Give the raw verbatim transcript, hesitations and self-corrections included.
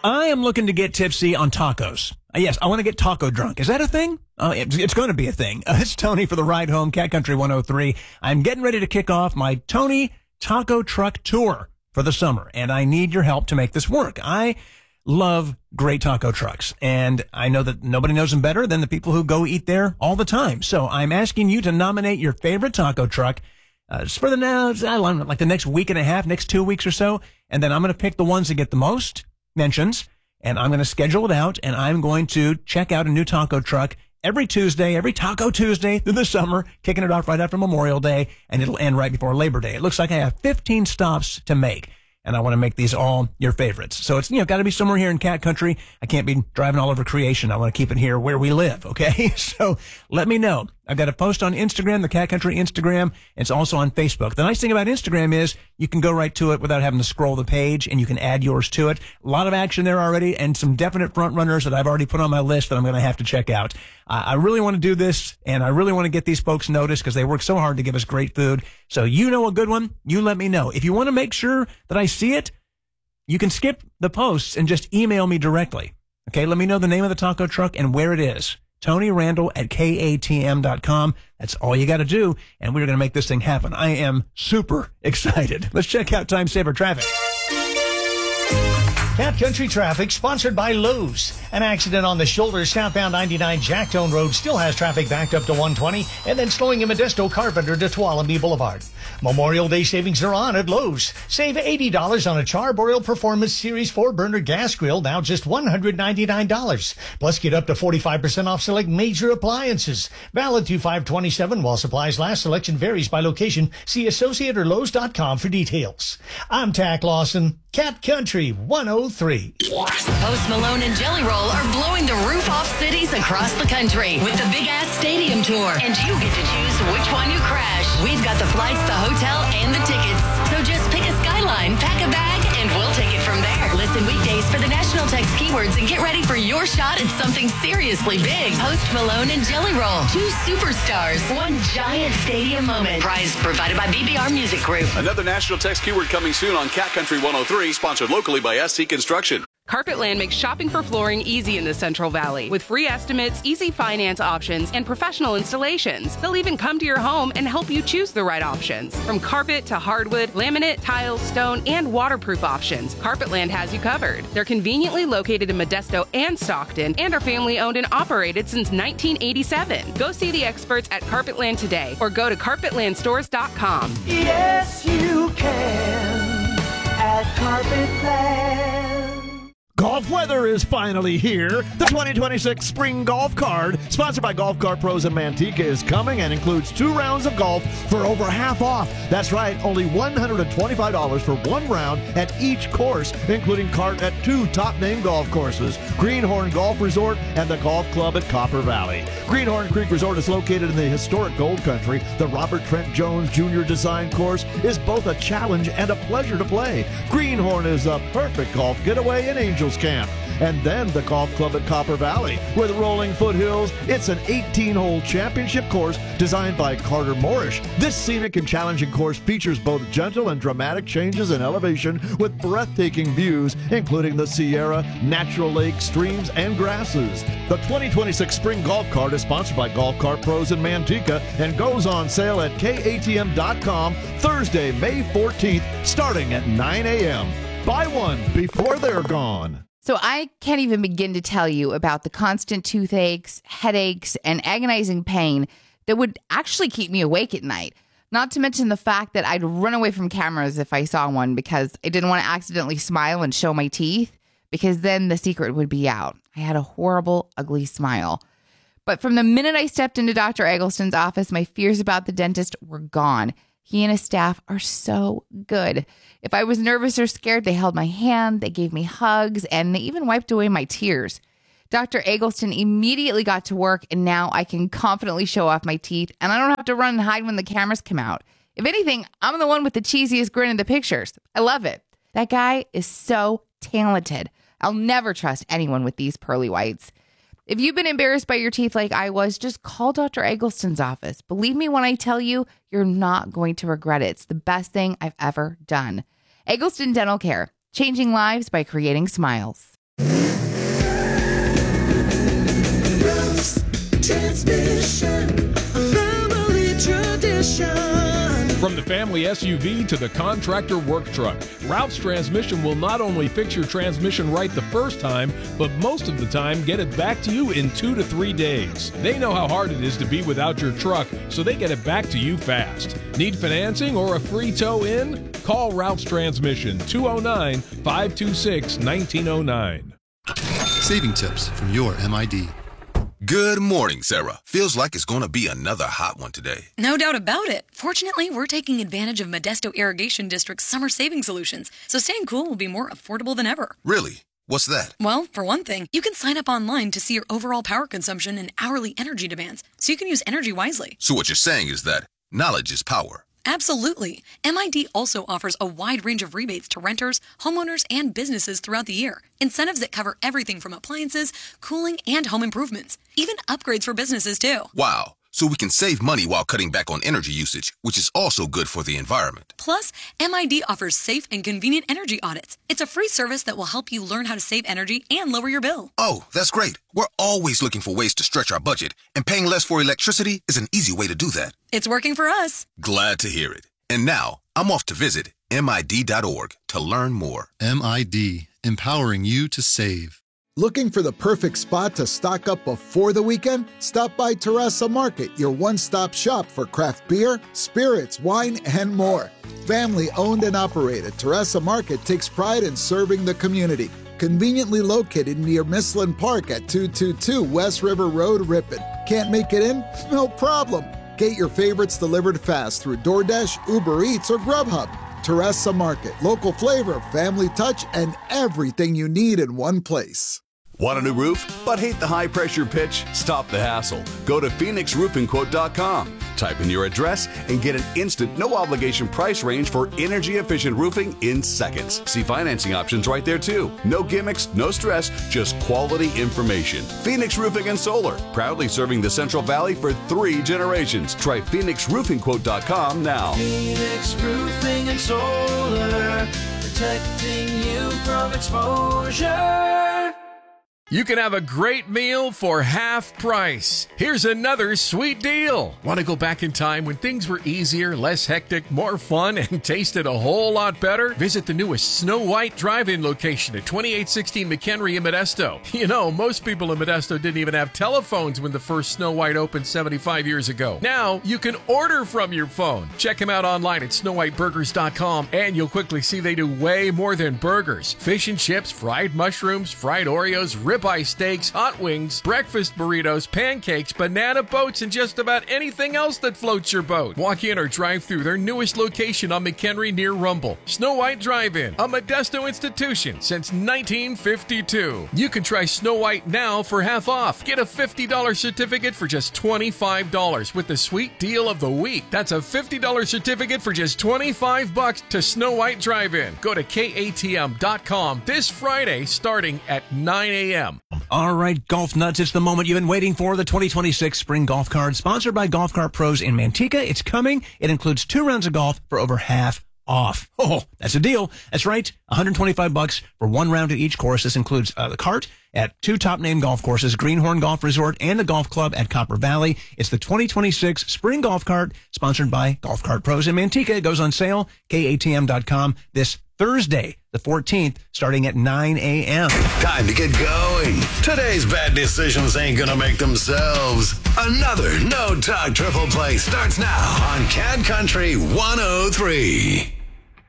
I am looking to get tipsy on tacos. Uh, yes, I want to get taco drunk. Is that a thing? Uh, it's, it's going to be a thing. Uh, it's Tony for the ride home, Cat Country one oh three. I'm getting ready to kick off my Tony Taco Truck Tour for the summer, and I need your help to make this work. I love great taco trucks, and I know that nobody knows them better than the people who go eat there all the time. So I'm asking you to nominate your favorite taco truck uh, just for the now, I don't know, like the next week and a half, next two weeks or so, and then I'm going to pick the ones that get the most mentions, and I'm going to schedule it out, and I'm going to check out a new taco truck every Tuesday, every Taco Tuesday through the summer, kicking it off right after Memorial Day, and it'll end right before Labor Day. It looks like I have fifteen stops to make, and I want to make these all your favorites. So it's, you know, got to be somewhere here in Cat Country. I can't be driving all over Creation. I want to keep it here where we live, okay? So let me know. I've got a post on Instagram, the Cat Country Instagram. It's also on Facebook. The nice thing about Instagram is you can go right to it without having to scroll the page, and you can add yours to it. A lot of action there already, and some definite front runners that I've already put on my list that I'm going to have to check out. Uh, I really want to do this, and I really want to get these folks noticed because they work so hard to give us great food. So you know a good one, you let me know. If you want to make sure that I see it, you can skip the posts and just email me directly. Okay, let me know the name of the taco truck and where it is. Tony Randall at K A T M dot com. That's all you got to do, and we're going to make this thing happen. I am super excited. Let's check out Time Saver Traffic. Cat Country Traffic, sponsored by Lowe's. An accident on the shoulder southbound ninety-nine Jacktown Road still has traffic backed up to one twenty, and then slowing in Modesto Carpenter to Tuolumne Boulevard. Memorial Day savings are on at Lowe's. Save eighty dollars on a Char-Broil Performance Series four burner gas grill, now just one hundred ninety-nine dollars. Plus, get up to forty-five percent off select major appliances. Valid through five twenty-seven while supplies last. Selection varies by location. See associate or lowes dot com for details. I'm Tack Lawson, Cat Country one oh three. Post Malone and Jelly Roll are blowing the roof off cities across the country with the Big Ass Stadium Tour. And you get to choose which one you crash. We've got the flights, the hotel, and the tickets. So just pick a Skyline, pack a bag, and we'll take it from there. Listen weekdays for the national text keywords and get ready for your shot at something seriously big. Post Malone and Jelly Roll. Two superstars. One giant stadium moment. Prize provided by B B R Music Group. Another national text keyword coming soon on Cat Country one oh three, sponsored locally by S C Construction. Carpetland makes shopping for flooring easy in the Central Valley with free estimates, easy finance options, and professional installations. They'll even come to your home and help you choose the right options. From carpet to hardwood, laminate, tile, stone, and waterproof options, Carpetland has you covered. They're conveniently located in Modesto and Stockton and are family owned and operated since nineteen eighty-seven. Go see the experts at Carpetland today or go to carpetland stores dot com. Yes, you can at Carpetland. Golf weather is finally here. The twenty twenty-six Spring Golf Card, sponsored by Golf Cart Pros in Manteca, is coming and includes two rounds of golf for over half off. That's right, only one hundred twenty-five dollars for one round at each course, including cart at two top-name golf courses, Greenhorn Golf Resort and the Golf Club at Copper Valley. Greenhorn Creek Resort is located in the historic Gold Country. The Robert Trent Jones Junior Design course is both a challenge and a pleasure to play. Greenhorn is a perfect golf getaway in Angels Camp. And then the Golf Club at Copper Valley. With rolling foothills, it's an eighteen-hole championship course designed by Carter Morish. This scenic and challenging course features both gentle and dramatic changes in elevation with breathtaking views, including the Sierra, natural lakes, streams, and grasses. The twenty twenty-six Spring Golf Cart is sponsored by Golf Cart Pros in Manteca and goes on sale at K A T M dot com Thursday, May fourteenth, starting at nine a.m. Buy one before they're gone. So I can't even begin to tell you about the constant toothaches, headaches, and agonizing pain that would actually keep me awake at night. Not to mention the fact that I'd run away from cameras if I saw one because I didn't want to accidentally smile and show my teeth, because then the secret would be out. I had a horrible, ugly smile. But from the minute I stepped into Doctor Eggleston's office, my fears about the dentist were gone. He and his staff are so good. If I was nervous or scared, they held my hand, they gave me hugs, and they even wiped away my tears. Doctor Eggleston immediately got to work, and now I can confidently show off my teeth, and I don't have to run and hide when the cameras come out. If anything, I'm the one with the cheesiest grin in the pictures. I love it. That guy is so talented. I'll never trust anyone with these pearly whites. If you've been embarrassed by your teeth like I was, just call Doctor Eggleston's office. Believe me when I tell you, you're not going to regret it. It's the best thing I've ever done. Eggleston Dental Care, changing lives by creating smiles. Transmission, a family tradition. From the family S U V to the contractor work truck, Ralph's Transmission will not only fix your transmission right the first time, but most of the time get it back to you in two to three days. They know how hard it is to be without your truck, so they get it back to you fast. Need financing or a free tow in? Call Ralph's Transmission, two oh nine, five two six, nineteen oh nine. Saving tips from your M I D. Good morning, Sarah. Feels like it's going to be another hot one today. No doubt about it. Fortunately, we're taking advantage of Modesto Irrigation District's summer saving solutions, so staying cool will be more affordable than ever. Really? What's that? Well, for one thing, you can sign up online to see your overall power consumption and hourly energy demands, so you can use energy wisely. So what you're saying is that knowledge is power. Absolutely. M I D also offers a wide range of rebates to renters, homeowners, and businesses throughout the year. Incentives that cover everything from appliances, cooling, and home improvements. Even upgrades for businesses, too. Wow. So we can save money while cutting back on energy usage, which is also good for the environment. Plus, M I D offers safe and convenient energy audits. It's a free service that will help you learn how to save energy and lower your bill. Oh, that's great. We're always looking for ways to stretch our budget, and paying less for electricity is an easy way to do that. It's working for us. Glad to hear it. And now, I'm off to visit M I D dot org to learn more. M I D, empowering you to save. Looking for the perfect spot to stock up before the weekend? Stop by Terraza Market, your one-stop shop for craft beer, spirits, wine, and more. Family-owned and operated, Terraza Market takes pride in serving the community. Conveniently located near Mislin Park at two two two West River Road, Ripon. Can't make it in? No problem. Get your favorites delivered fast through DoorDash, Uber Eats, or Grubhub. Terraza Market, local flavor, family touch, and everything you need in one place. Want a new roof, but hate the high-pressure pitch? Stop the hassle. Go to Phoenix Roofing Quote dot com. Type in your address and get an instant, no-obligation price range for energy-efficient roofing in seconds. See financing options right there, too. No gimmicks, no stress, just quality information. Phoenix Roofing and Solar, proudly serving the Central Valley for three generations. Try Phoenix Roofing Quote dot com now. Phoenix Roofing and Solar, protecting you from exposure. You can have a great meal for half price. Here's another sweet deal. Want to go back in time when things were easier, less hectic, more fun, and tasted a whole lot better? Visit the newest Snow White Drive-In location at twenty-eight sixteen McHenry in Modesto. You know, most people in Modesto didn't even have telephones when the first Snow White opened seventy-five years ago. Now, you can order from your phone. Check them out online at snow white burgers dot com, and you'll quickly see they do way more than burgers. Fish and chips, fried mushrooms, fried Oreos, ribeye steaks, hot wings, breakfast burritos, pancakes, banana boats, and just about anything else that floats your boat. Walk in or drive through their newest location on McHenry near Rumble. Snow White Drive-In, a Modesto institution since nineteen fifty-two. You can try Snow White now for half off. Get a fifty dollars certificate for just twenty-five dollars with the sweet deal of the week. That's a fifty dollars certificate for just twenty-five bucks to Snow White Drive-In. Go to K A T M dot com this Friday starting at nine a.m. All right, golf nuts, it's the moment you've been waiting for, the twenty twenty-six Spring Golf Card, sponsored by Golf Cart Pros in Manteca. It's coming. It includes two rounds of golf for over half off. Oh, that's a deal. That's right, one hundred twenty-five bucks for one round at each course. This includes uh, the cart at two top-name golf courses, Greenhorn Golf Resort and the Golf Club at Copper Valley. It's the twenty twenty-six Spring Golf Cart, sponsored by Golf Cart Pros in Manteca. It goes on sale, K A T M dot com, this Thursday, the fourteenth, starting at nine a.m. Time to get going. Today's bad decisions ain't gonna make themselves. Another No Talk Triple Play starts now on Cat Country one oh three.